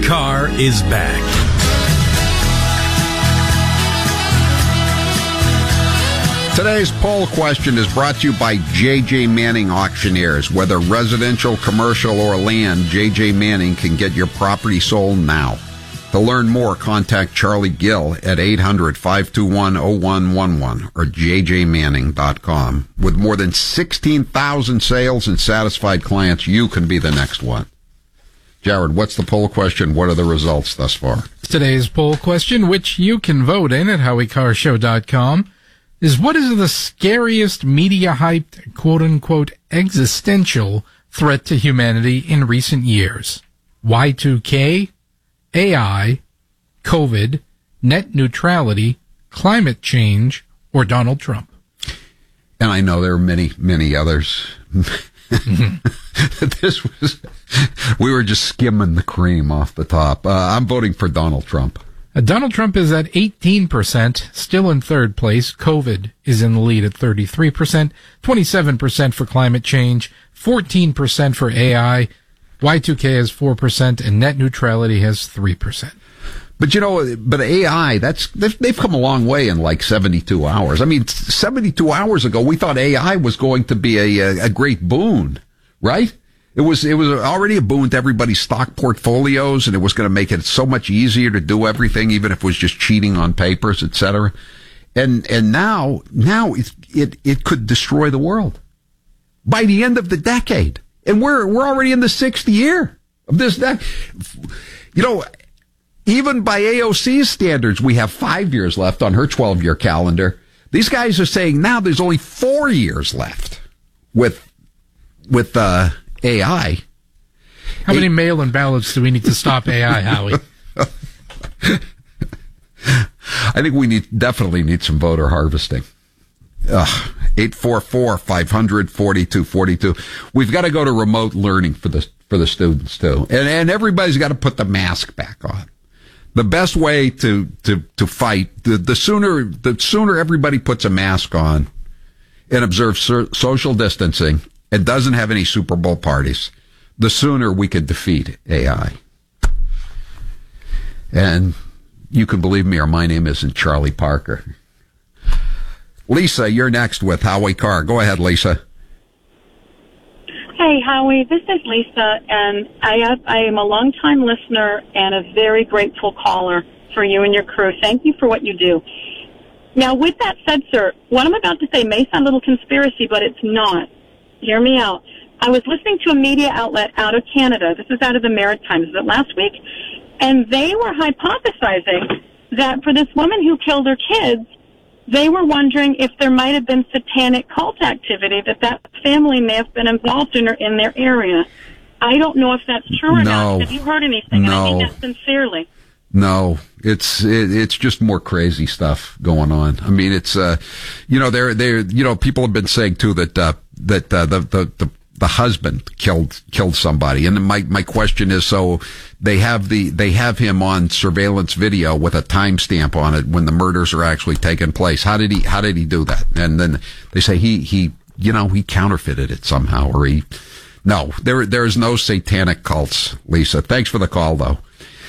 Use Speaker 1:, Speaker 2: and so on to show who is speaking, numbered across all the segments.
Speaker 1: Carr is back.
Speaker 2: Today's poll question is brought to you by J.J. Manning Auctioneers. Whether residential, commercial, or land, J.J. Manning can get your property sold now. To learn more, contact Charlie Gill at 800-521-0111 or jjmanning.com. With more than 16,000 sales and satisfied clients, you can be the next one. Jared, what's the poll question? What are the results thus far?
Speaker 3: Today's poll question, which you can vote in at HowieCarrShow.com, is what is the scariest media-hyped, quote-unquote, existential threat to humanity in recent years? Y2K, AI, COVID, net neutrality, climate change, or Donald Trump?
Speaker 2: And I know there are many, many others. We were just skimming the cream off the top. I'm voting for Donald Trump.
Speaker 3: Donald Trump is at 18%, still in third place. COVID is in the lead at 33%, 27% for climate change, 14% for AI, Y2K has 4%, and net neutrality has 3%.
Speaker 2: But but AI, they've come a long way in like 72 hours. I mean, 72 hours ago, we thought AI was going to be a great boon, right? It was already a boon to everybody's stock portfolios, and it was going to make it so much easier to do everything, even if it was just cheating on papers, etc. And now it could destroy the world by the end of the decade. And we're already in the 6th year of this decade. Even by AOC's standards, we have 5 years left on her 12-year calendar. These guys are saying now there's only 4 years left with AI.
Speaker 3: How many mail-in ballots do we need to stop AI, Howie?
Speaker 2: I think we definitely need some voter harvesting. 844-500-4242. We've got to go to remote learning for the students too, and everybody's got to put the mask back on. The best way to fight the sooner everybody puts a mask on and observes social distancing and doesn't have any Super Bowl parties, the sooner we could defeat AI. And you can believe me, or my name isn't Charlie Parker. Lisa, you're next with Howie Carr. Go ahead, Lisa.
Speaker 4: Hey, Howie, this is Lisa, and I am a longtime listener and a very grateful caller for you and your crew. Thank you for what you do. Now, with that said, sir, what I'm about to say may sound a little conspiracy, but it's not. Hear me out. I was listening to a media outlet out of Canada. This is out of the Maritimes. Was it last week? And they were hypothesizing that for this woman who killed her kids, they were wondering if there might have been satanic cult activity, that family may have been involved in their area. I don't know if that's true or not. Have you heard anything?
Speaker 2: No.
Speaker 4: And I mean that sincerely.
Speaker 2: No, it's just more crazy stuff going on. I mean, it's people have been saying too that the husband killed somebody, and my question is, so they have him on surveillance video with a timestamp on it when the murders are actually taking place. How did he do that? And then they say he counterfeited it somehow, or there is no satanic cults. Lisa, thanks for the call though.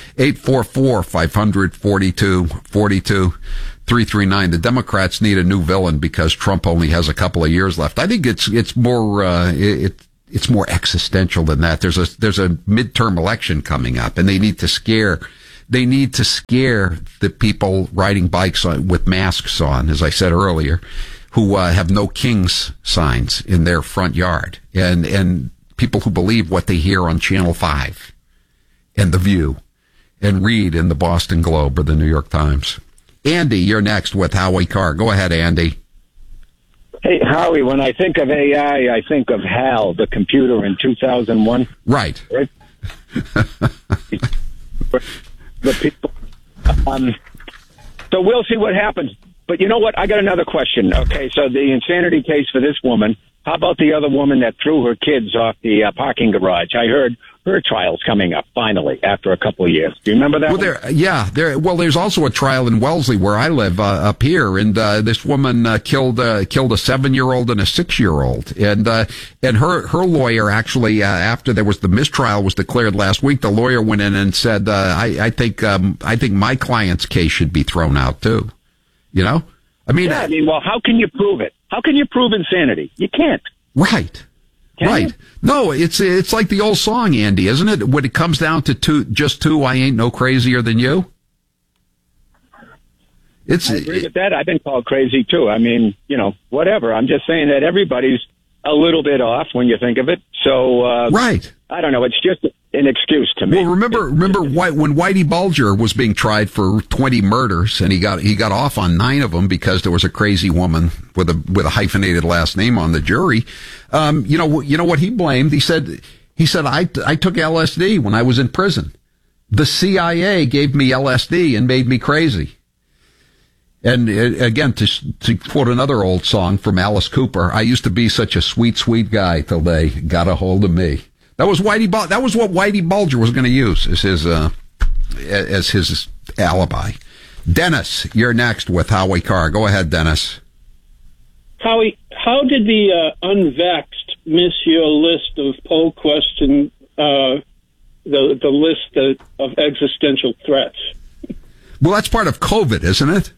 Speaker 2: 844-500-4242. 339. The Democrats need a new villain because Trump only has a couple of years left. I think it's more existential than that. There's a midterm election coming up, and they need to scare the people riding bikes with masks on, as I said earlier, who have no King's signs in their front yard, and people who believe what they hear on Channel 5 and The View and read in the Boston Globe or the New York Times. Andy, you're next with Howie Carr. Go ahead, Andy.
Speaker 5: Hey, Howie, when I think of AI, I think of HAL, the computer in 2001.
Speaker 2: Right.
Speaker 5: The people. So we'll see what happens. But you know what? I got another question. Okay, so the insanity case for this woman, How about the other woman that threw her kids off the parking garage? I heard her trial's coming up finally after a couple of years. Do you remember that?
Speaker 2: Well, there's also a trial in Wellesley where I live up here, and this woman killed a 7-year-old and a 6-year-old, and her lawyer actually after there was the mistrial was declared last week, the lawyer went in and said, I think my client's case should be thrown out too. You know,
Speaker 5: well, how can you prove it? How can you prove insanity? You can't.
Speaker 2: Right. Right. No, it's like the old song, Andy, isn't it? When it comes down to two, I ain't no crazier than you.
Speaker 5: I agree with that. I've been called crazy too. I mean, whatever. I'm just saying that everybody's a little bit off when you think of it. So,
Speaker 2: right.
Speaker 5: I don't know. It's just an excuse to me.
Speaker 2: Well, remember when Whitey Bulger was being tried for 20 murders, and he got off on 9 of them because there was a crazy woman with a hyphenated last name on the jury. You know what he blamed? He said I took LSD when I was in prison. The CIA gave me LSD and made me crazy. And again, to quote another old song from Alice Cooper, I used to be such a sweet, sweet guy till they got a hold of me. That was what Whitey Bulger was going to use as his alibi. Dennis, you're next with Howie Carr. Go ahead, Dennis.
Speaker 1: Howie, how did the unvaxxed miss your list of poll question, the list of existential threats?
Speaker 2: Well, that's part of COVID, isn't it?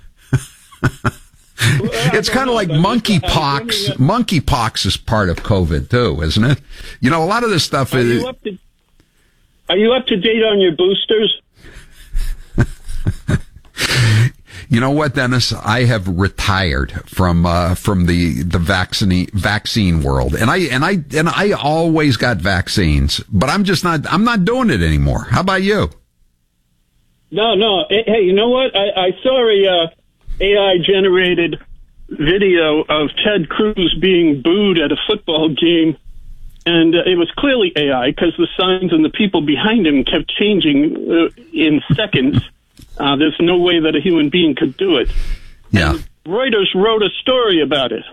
Speaker 2: It's kind of like monkeypox. Monkeypox is part of COVID too, isn't it? A lot of this stuff is.
Speaker 1: Are you up to date on your boosters?
Speaker 2: You know what, Dennis? I have retired from the vaccine world, and I always got vaccines, but I'm not doing it anymore. How about you?
Speaker 1: No. Hey, you know what? I saw a AI-generated video of Ted Cruz being booed at a football game, and it was clearly AI because the signs and the people behind him kept changing in seconds. There's no way that a human being could do it.
Speaker 2: Yeah.
Speaker 1: And Reuters wrote a story about it.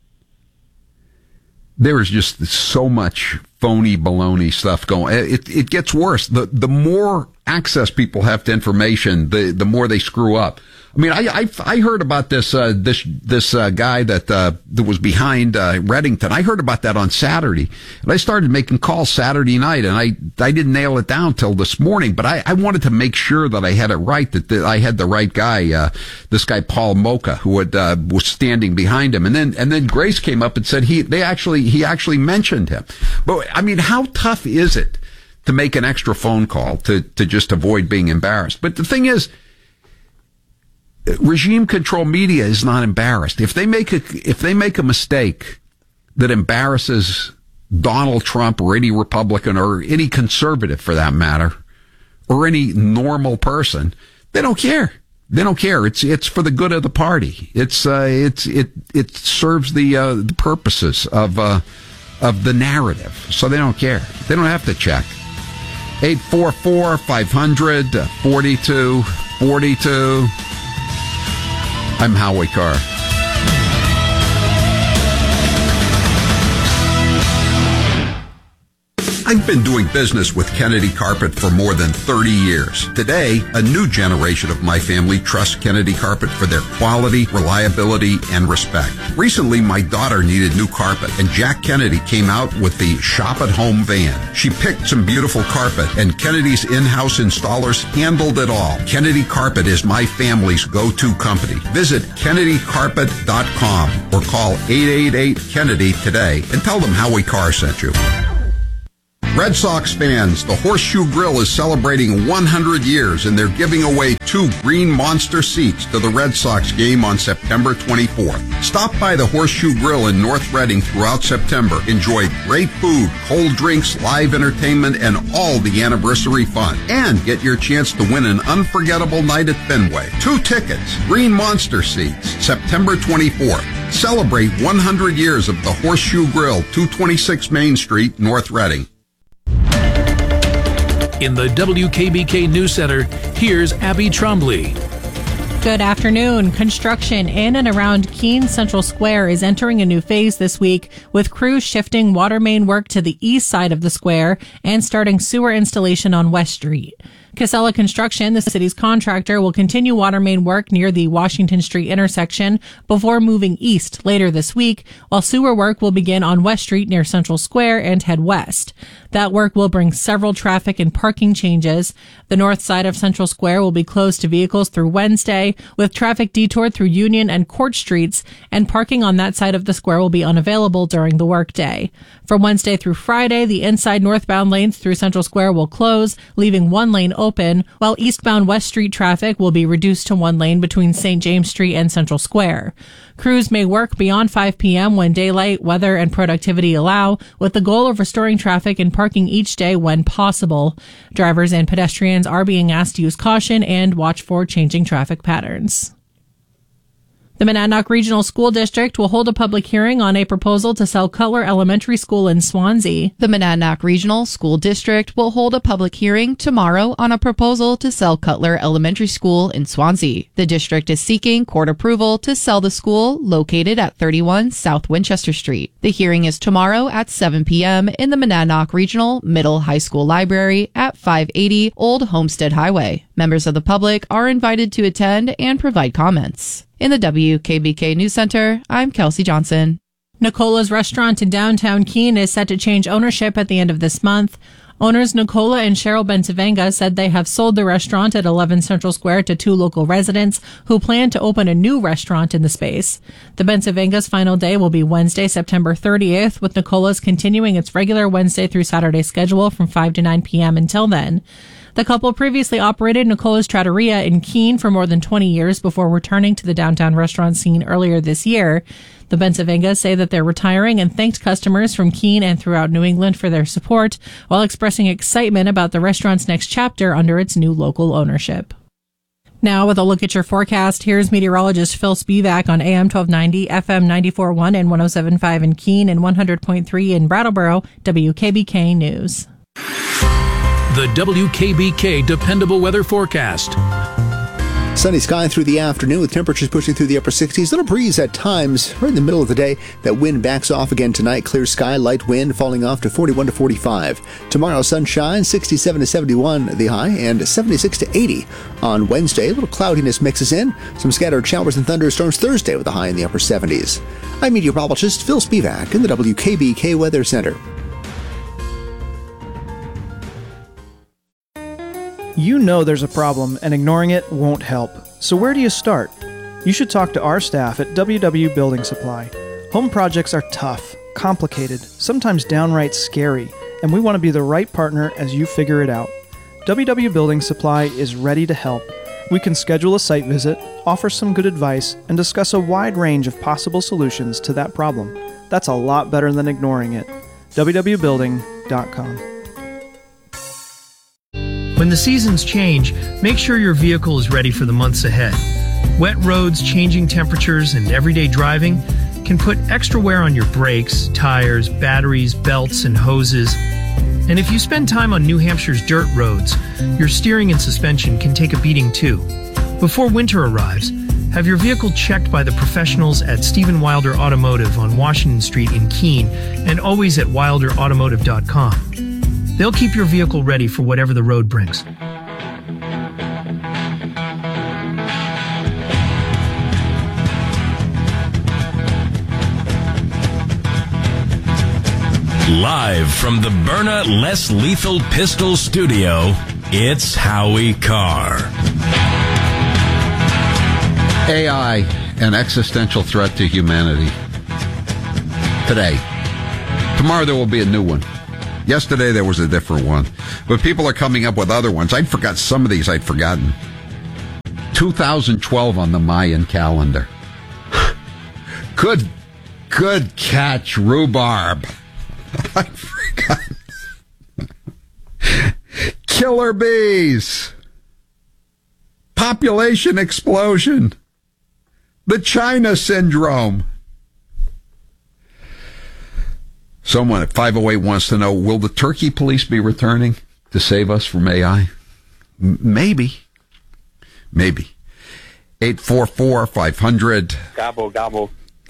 Speaker 2: There is just so much phony baloney stuff going. It gets worse. The more access people have to information, the more they screw up. I mean, I heard about this guy that was behind Reddington. I heard about that on Saturday, and I started making calls Saturday night, and I didn't nail it down till this morning. But I wanted to make sure that I had it right, that I had the right guy. This guy Paul Mocha, who was standing behind him, and then Grace came up and said he actually mentioned him. But I mean, how tough is it to make an extra phone call to just avoid being embarrassed? But the thing is, regime control media is not embarrassed. If they make a mistake that embarrasses Donald Trump or any Republican or any conservative for that matter, or any normal person, they don't care. They don't care. It's for the good of the party. It serves the purposes of the narrative. So they don't care. They don't have to check. 844-500-4242. I'm Howie Carr. I've been doing business with Kennedy Carpet for more than 30 years. Today, a new generation of my family trusts Kennedy Carpet for their quality, reliability, and respect. Recently, my daughter needed new carpet, and Jack Kennedy came out with the Shop at Home van. She picked some beautiful carpet, and Kennedy's in-house installers handled it all. Kennedy Carpet is my family's go-to company. Visit KennedyCarpet.com or call 888-KENNEDY today and tell them Howie Carr sent you. Red Sox fans, the Horseshoe Grill is celebrating 100 years, and they're giving away 2 Green Monster seats to the Red Sox game on September 24th. Stop by the Horseshoe Grill in North Reading throughout September. Enjoy great food, cold drinks, live entertainment, and all the anniversary fun. And get your chance to win an unforgettable night at Fenway. 2 tickets, Green Monster seats, September 24th. Celebrate 100 years of the Horseshoe Grill, 226 Main Street, North Reading.
Speaker 6: In the WKBK News Center, here's Abby Trombley. Good afternoon. Construction in and around Keene Central Square is entering a new phase this week, with crews shifting water main work to the east side of the square and starting sewer installation on West Street. Casella Construction, the city's contractor, will continue water main work near the Washington Street intersection before moving east later this week, while sewer work will begin on West Street near Central Square and head west. That work will bring several traffic and parking changes. The north side of Central Square will be closed to vehicles through Wednesday, with traffic detoured through Union and Court Streets, and parking on that side of the square will be unavailable during the workday. From Wednesday through Friday, the inside northbound lanes through Central Square will close, leaving one lane open, while eastbound West Street traffic will be reduced to one lane between St. James Street and Central Square. Crews may work beyond 5 p.m. when daylight, weather, and productivity allow, with the goal of restoring traffic and parking each day when possible. Drivers and pedestrians are being asked to use caution and watch for changing traffic patterns. The Monadnock Regional School District will hold a public hearing on a proposal to sell Cutler Elementary School in Swansea.
Speaker 7: The Monadnock Regional School District will hold a public hearing tomorrow on a proposal to sell Cutler Elementary School in Swansea. The district is seeking court approval to sell the school located at 31 South Winchester Street. The hearing is tomorrow at 7 p.m. in the Monadnock Regional Middle High School Library at 580 Old Homestead Highway. Members of the public are invited to attend and provide comments. In the WKBK News Center, I'm Kelsey Johnson.
Speaker 6: Nicola's restaurant in downtown Keene is set to change ownership at the end of this month. Owners Nicola and Cheryl Bensavenga said they have sold the restaurant at 11 Central Square to two local residents who plan to open a new restaurant in the space. The Bensavengas' final day will be Wednesday, September 30th, with Nicola's continuing its regular Wednesday through Saturday schedule from 5 to 9 p.m. until then. The couple previously operated Nicola's Trattoria in Keene for more than 20 years before returning to the downtown restaurant scene earlier this year. The Bensavengas say that they're retiring and thanked customers from Keene and throughout New England for their support, while expressing excitement about the restaurant's next chapter under its new local ownership. Now, with a look at your forecast, here's meteorologist Phil Spivak on AM 1290, FM 94.1 and 107.5 in Keene and 100.3 in Brattleboro, WKBK News.
Speaker 8: The WKBK Dependable Weather Forecast.
Speaker 9: Sunny sky through the afternoon with temperatures pushing through the upper 60s. Little breeze at times right in the middle of the day. That wind backs off again tonight. Clear sky, light wind falling off to 41 to 45. Tomorrow, sunshine, 67 to 71 the high and 76 to 80 on Wednesday. A little cloudiness mixes in. Some scattered showers and thunderstorms Thursday with a high in the upper 70s. I'm meteorologist Phil Spivak in the WKBK Weather Center.
Speaker 10: You know there's a problem, and ignoring it won't help. So where do you start? You should talk to our staff at WW Building Supply. Home projects are tough, complicated, sometimes downright scary, and we want to be the right partner as you figure it out. WW Building Supply is ready to help. We can schedule a site visit, offer some good advice, and discuss a wide range of possible solutions to that problem. That's a lot better than ignoring it. www.building.com.
Speaker 11: When the seasons change, make sure your vehicle is ready for the months ahead. Wet roads, changing temperatures, and everyday driving can put extra wear on your brakes, tires, batteries, belts, and hoses. And if you spend time on New Hampshire's dirt roads, your steering and suspension can take a beating too. Before winter arrives, have your vehicle checked by the professionals at Stephen Wilder Automotive on Washington Street in Keene and always at wilderautomotive.com. They'll keep your vehicle ready for whatever the road brings.
Speaker 8: Live from the Byrna Less Lethal Pistol Studio, it's Howie Carr.
Speaker 2: AI, an existential threat to humanity. Today. Tomorrow there will be a new one. Yesterday there was a different one. But people are coming up with other ones. I'd forgot some of these I'd forgotten. 2012 on the Mayan calendar. Good catch, rhubarb. I forgot. Killer bees. Population explosion. The China syndrome. Someone at 508 wants to know, will the Turkey police be returning to save us from AI? Maybe. 844-500.
Speaker 12: Gobble, gobble.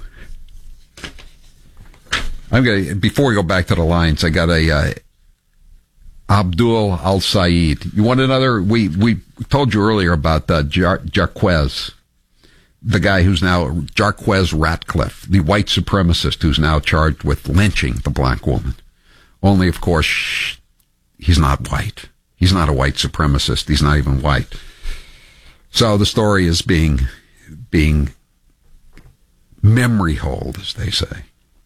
Speaker 2: Before we go back to the lines, I got a Abdul Al-Said. You want another? We told you earlier about Jarquez, the guy who's now Jarquez Ratcliffe, the white supremacist who's now charged with lynching the black woman. Only, of course, he's not white. He's not a white supremacist. He's not even white. So the story is being memory hold, as they say.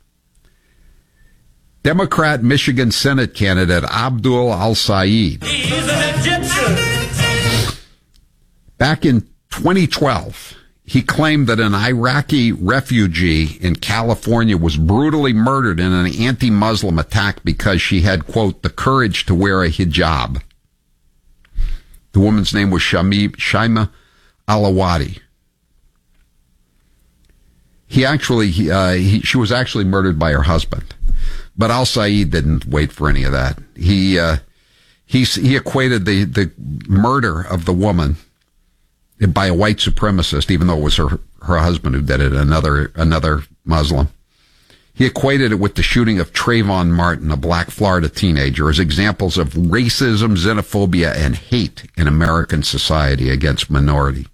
Speaker 2: Democrat Michigan Senate candidate Abdul Al-Said.
Speaker 13: He's an Egyptian.
Speaker 2: Back in 2012, he claimed that an Iraqi refugee in California was brutally murdered in an anti-Muslim attack because she had, quote, the courage to wear a hijab. The woman's name was Shaima Alawati. She was actually murdered by her husband. But Al-Said didn't wait for any of that. He equated the murder of the woman by a white supremacist, even though it was her husband who did it, another Muslim. He equated it with the shooting of Trayvon Martin, a black Florida teenager, as examples of racism, xenophobia, and hate in American society against minority.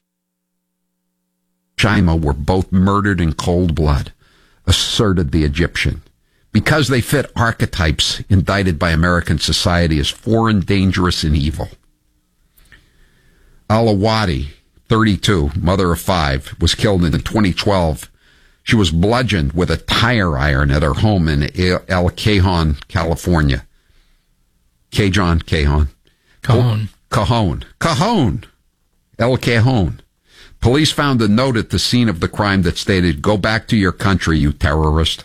Speaker 2: Shaima were both murdered in cold blood, asserted the Egyptian, because they fit archetypes indicted by American society as foreign, dangerous, and evil. Alawati, 32, mother of 5, was killed in 2012. She was bludgeoned with a tire iron at her home in El Cajon, California. Cajon. El Cajon. Police found a note at the scene of the crime that stated, "Go back to your country, you terrorist."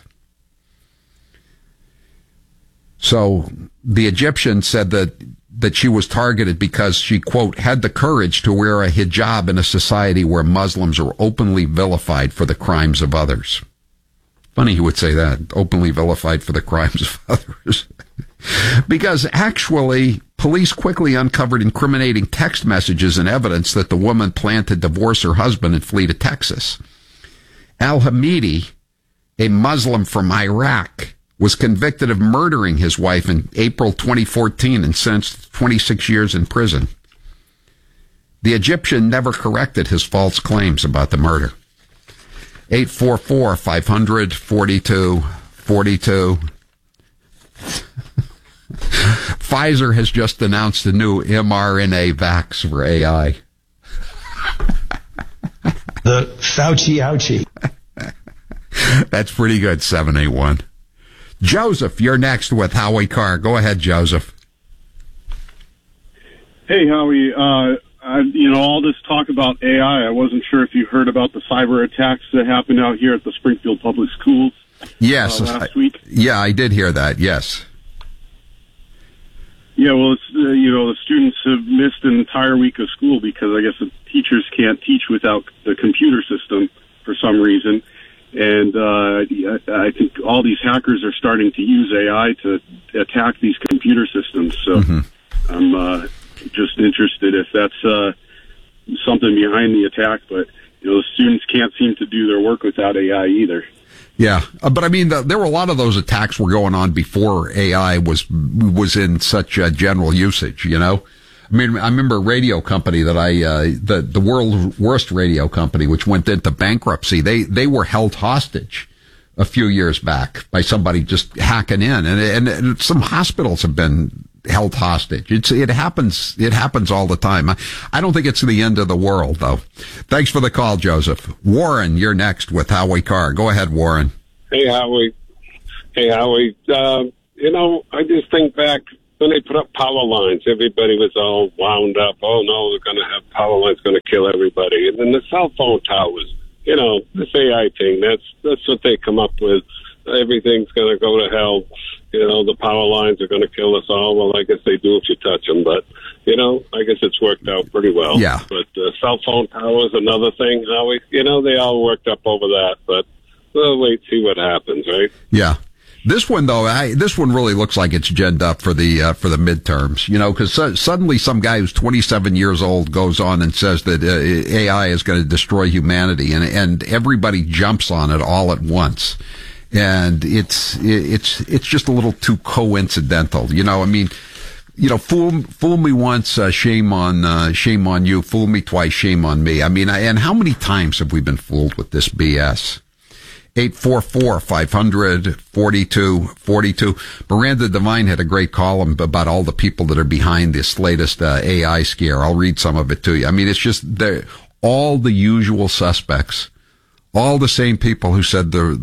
Speaker 2: So the Egyptian said that she was targeted because she, quote, had the courage to wear a hijab in a society where Muslims are openly vilified for the crimes of others. Funny he would say that, openly vilified for the crimes of others. Because actually, police quickly uncovered incriminating text messages and evidence that the woman planned to divorce her husband and flee to Texas. Al-Hamidi, a Muslim from Iraq, was convicted of murdering his wife in April 2014 and sentenced 26 years in prison. The Egyptian never corrected his false claims about the murder. 844-500-4242. Pfizer has just announced a new mRNA vax for AI.
Speaker 14: The Fauci ouchie.
Speaker 2: That's pretty good, 781. Joseph, you're next with Howie Carr. Go ahead, Joseph.
Speaker 15: Hey, Howie. All this talk about AI, I wasn't sure if you heard about the cyber attacks that happened out here at the Springfield Public Schools.
Speaker 2: Yes.
Speaker 15: Last week.
Speaker 2: Yeah, I did hear that, yes.
Speaker 15: Yeah, well, it's, the students have missed an entire week of school because I guess the teachers can't teach without the computer system for some reason. And I think all these hackers are starting to use AI to attack these computer systems. So I'm just interested if that's something behind the attack. But, the students can't seem to do their work without AI either.
Speaker 2: Yeah, but I mean, there were a lot of those attacks were going on before AI was in such general usage, I mean, I remember a radio company that the world's worst radio company, which went into bankruptcy, they were held hostage a few years back by somebody just hacking in, and some hospitals have been held hostage. It happens all the time. I don't think it's the end of the world, though. Thanks for the call, Joseph. Warren, you're next with Howie Carr. Go ahead, Warren.
Speaker 16: Hey, Howie. I just think back when they put up power lines, everybody was all wound up. Oh, no, they're going to have power lines going to kill everybody. And then the cell phone towers, this AI thing, that's what they come up with. Everything's going to go to hell. The power lines are going to kill us all. Well, I guess they do if you touch them. But, I guess it's worked out pretty well.
Speaker 2: Yeah.
Speaker 16: But cell phone towers, another thing, Howie. They all worked up over that. But we'll wait, see what happens, right?
Speaker 2: Yeah. This one, though, this one really looks like it's ginned up for the midterms, because suddenly some guy who's 27 years old goes on and says that AI is going to destroy humanity, and everybody jumps on it all at once. And it's just a little too coincidental, fool me once, shame on you. Fool me twice, shame on me. And how many times have we been fooled with this BS? 844-500-4242. Miranda Devine had a great column about all the people that are behind this latest AI scare. I'll read some of it to you. It's just all the usual suspects, all the same people who said the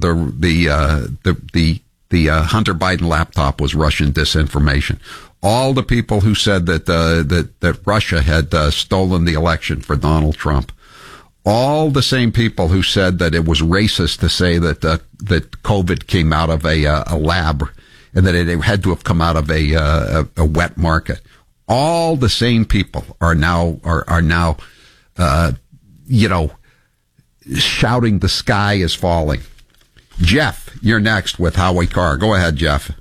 Speaker 2: Hunter Biden laptop was Russian disinformation. All the people who said that Russia had stolen the election for Donald Trump. All the same people who said that it was racist to say that COVID came out of a lab and that it had to have come out of a wet market. All the same people are now shouting the sky is falling. Jeff, you're next with Howie Carr. Go ahead, Jeff.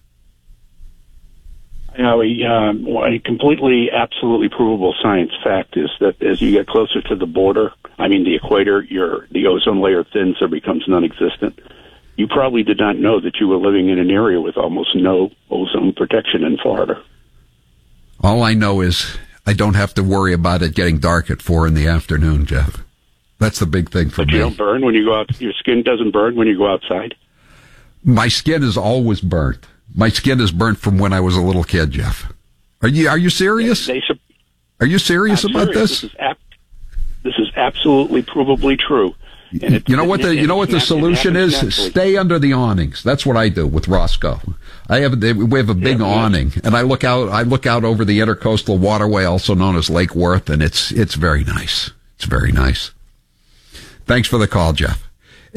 Speaker 12: Howie, a completely, absolutely provable science fact is that as you get closer to the border, the equator, the ozone layer thins or becomes non-existent. You probably did not know that you were living in an area with almost no ozone protection in Florida.
Speaker 2: All I know is I don't have to worry about it getting dark at 4 p.m, Jeff. That's the big thing for me.
Speaker 12: But you don't burn when you go out. Your skin doesn't burn when you go outside?
Speaker 2: My skin is always burnt. My skin is burnt from when I was a little kid, Jeff. Are you serious? Are you serious about this?
Speaker 12: This is absolutely provably true. And
Speaker 2: you know what the solution is? Stay under the awnings. That's what I do with Roscoe. We have a big awning, and I look out over the Intercoastal Waterway, also known as Lake Worth, and it's very nice. It's very nice. Thanks for the call, Jeff.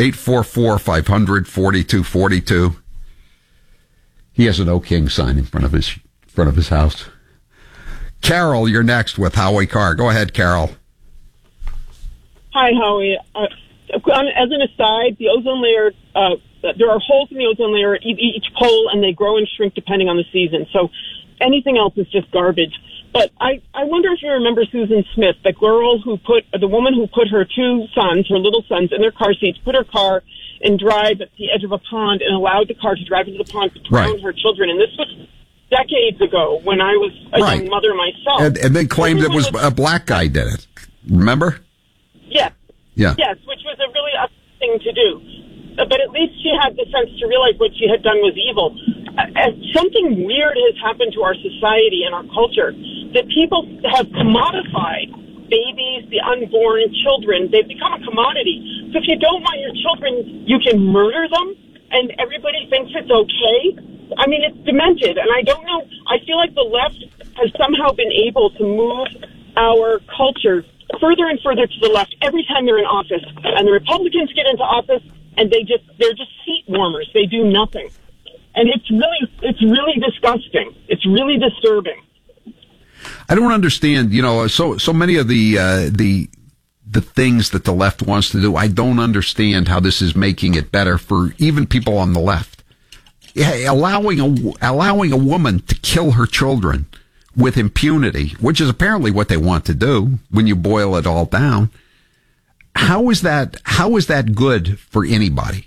Speaker 2: 844-500-4242. He has an O King sign in front of his house. Carol, you're next with Howie Carr. Go ahead, Carol.
Speaker 17: Hi, Howie. As an aside, the ozone layer, there are holes in the ozone layer at each pole, and they grow and shrink depending on the season. So anything else is just garbage. But I wonder if you remember Susan Smith, the woman who put her little sons, in their car seats, put her car and drive at the edge of a pond and allowed the car to drive into the pond to drown her children. And this was decades ago when I was a young mother myself.
Speaker 2: And then claimed it was a black guy did it. Remember?
Speaker 17: Yes.
Speaker 2: Yeah.
Speaker 17: Yes, which was a really upsetting thing to do. But at least she had the sense to realize what she had done was evil. Something weird has happened to our society and our culture, that people have commodified babies, the unborn children. They've become a commodity. So if you don't want your children, you can murder them, and everybody thinks it's okay. It's demented, and I don't know. I feel like the left has somehow been able to move our culture further and further to the left every time they're in office. And the Republicans get into office, and they're just seat warmers. They do nothing. And it's really disgusting. It's really disturbing.
Speaker 2: I don't understand, so many of the things that the left wants to do. I don't understand how this is making it better for even people on the left. Allowing a woman to kill her children with impunity, which is apparently what they want to do when you boil it all down. How is that good for anybody?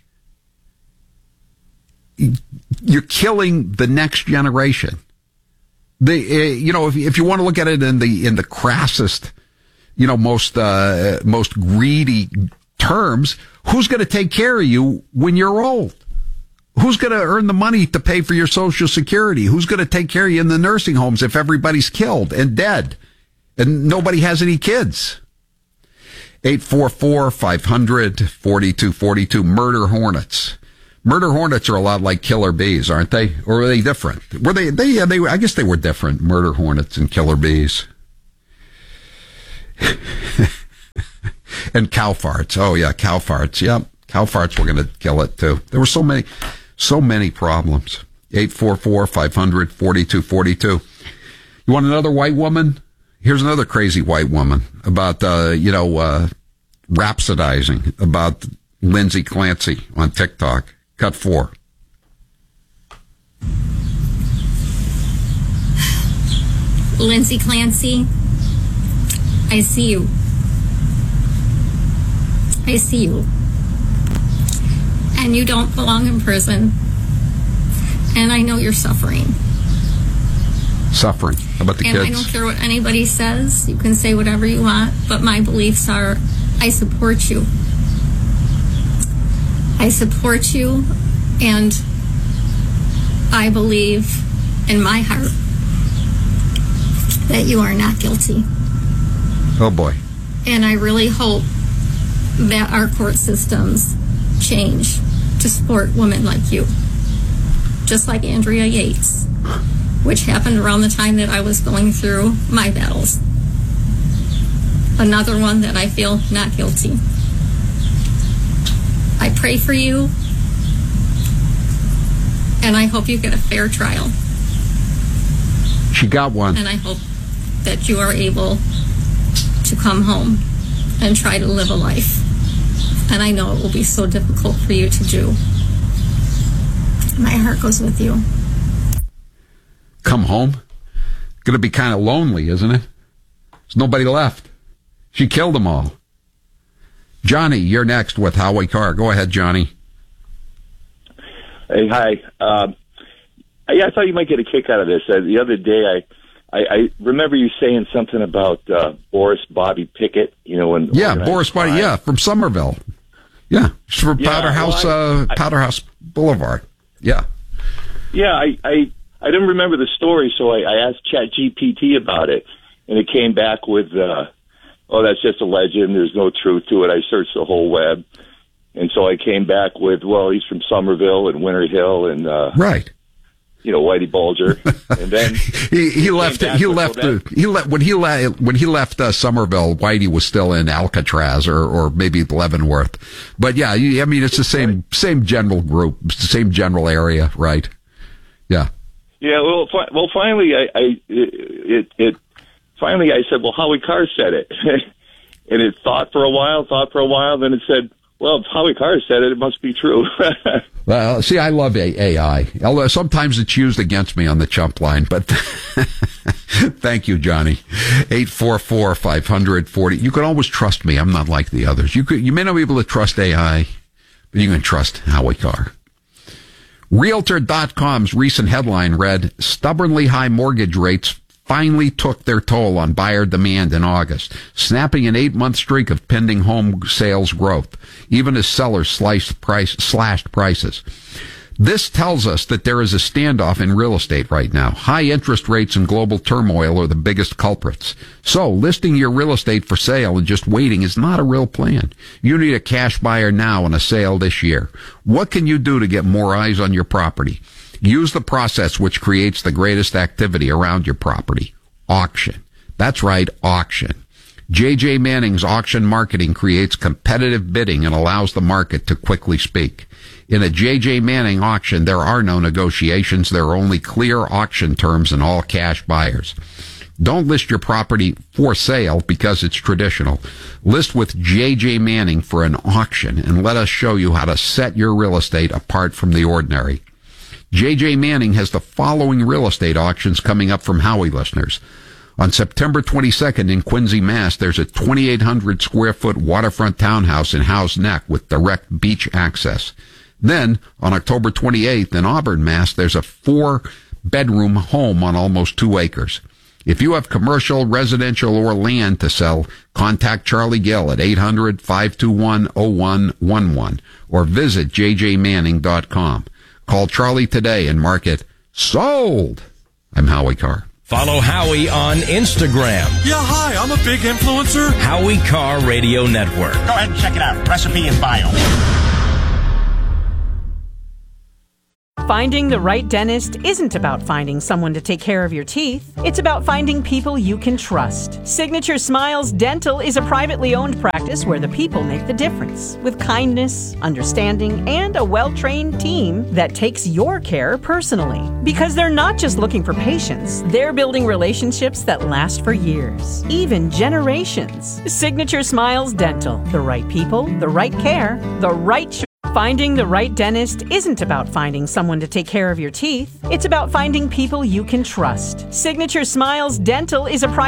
Speaker 2: You're killing the next generation. If you want to look at it in the crassest, most greedy terms, who's going to take care of you when you're old? Who's going to earn the money to pay for your Social Security? Who's going to take care of you in the nursing homes if everybody's killed and dead and nobody has any kids? 844-500-4242. Murder hornets. Murder hornets are a lot like killer bees, aren't they? Or are they different? Were they? I guess they were different. Murder hornets and killer bees. And cow farts. Oh yeah, cow farts. Yep, cow farts were going to kill it too. There were so many problems. 844-500-4242. You want another white woman? Here's another crazy white woman about rhapsodizing about Lindsay Clancy on TikTok. Cut 4.
Speaker 18: Lindsay Clancy, I see you. I see you. And you don't belong in prison. And I know you're suffering.
Speaker 2: Suffering. How about the
Speaker 18: kids? And I don't care what anybody says. You can say whatever you want. But my beliefs are, I support you. I support you. And I believe in my heart that you are not guilty.
Speaker 2: Oh, boy.
Speaker 18: And I really hope that our court systems change to support women like you. Just like Andrea Yates, which happened around the time that I was going through my battles. Another one that I feel not guilty. I pray for you, and I hope you get a fair trial.
Speaker 2: She got one.
Speaker 18: And I hope that you are able to come home and try to live a life. And I know it will be so difficult for you to do. My heart goes with you.
Speaker 2: Come home? Going to be kind of lonely, isn't it? There's nobody left. She killed them all. Johnny, you're next with Howie Carr. Go ahead, Johnny.
Speaker 19: Hey, hi. I thought you might get a kick out of this. The other day, I remember you saying something about Boris Bobby Pickett. You know, when
Speaker 2: Boris Bobby, from Somerville. Yeah, from Powderhouse Boulevard. Yeah.
Speaker 19: Yeah, I didn't remember the story, so I asked ChatGPT about it, and it came back with, that's just a legend. There's no truth to it. I searched the whole web, and so I came back with, he's from Somerville and Winter Hill, and
Speaker 2: right.
Speaker 19: Whitey Bulger, and then
Speaker 2: when he left Somerville, Whitey was still in Alcatraz or maybe Leavenworth. But yeah, I mean it's the same general group, same general area, right? Yeah.
Speaker 19: Yeah. Well, finally, finally I said, Howie Carr said it, and it thought for a while, then it said, well, if Howie Carr said it, it must be true.
Speaker 2: Well, see, I love AI. Although sometimes it's used against me on the chump line, but thank you, Johnny. 844-540. You can always trust me. I'm not like the others. You may not be able to trust AI, but you can trust Howie Carr. Realtor.com's recent headline read, stubbornly high mortgage rates finally took their toll on buyer demand in August, snapping an 8-month streak of pending home sales growth, even as sellers slashed prices. This tells us that there is a standoff in real estate right now. High interest rates and global turmoil are the biggest culprits. So, listing your real estate for sale and just waiting is not a real plan. You need a cash buyer now and a sale this year. What can you do to get more eyes on your property? Use the process which creates the greatest activity around your property. Auction. That's right, auction. J.J. Manning's auction marketing creates competitive bidding and allows the market to quickly speak. In a J.J. Manning auction, there are no negotiations. There are only clear auction terms and all cash buyers. Don't list your property for sale because it's traditional. List with J.J. Manning for an auction and let us show you how to set your real estate apart from the ordinary. J.J. Manning has the following real estate auctions coming up from Howie listeners. On September 22nd in Quincy, Mass., there's a 2,800 square foot waterfront townhouse in Howe's Neck with direct beach access. Then, on October 28th in Auburn, Mass., there's a 4-bedroom home on almost 2 acres. If you have commercial, residential, or land to sell, contact Charlie Gill at 800-521-0111 or visit jjmanning.com. Call Charlie today and mark it sold. I'm Howie Carr.
Speaker 8: Follow Howie on Instagram.
Speaker 20: Yeah, hi, I'm a big influencer.
Speaker 8: Howie Carr Radio Network.
Speaker 21: Go ahead and check it out. Recipe and bio.
Speaker 22: Finding the right dentist isn't about finding someone to take care of your teeth. It's about finding people you can trust. Signature Smiles Dental is a privately owned practice where the people make the difference, with kindness, understanding, and a well-trained team that takes your care personally. Because they're not just looking for patients, they're building relationships that last for years, even generations. Signature Smiles Dental. The right people, the right care, the right Finding the right dentist isn't about finding someone to take care of your teeth. It's about finding people you can trust. Signature Smiles Dental is a private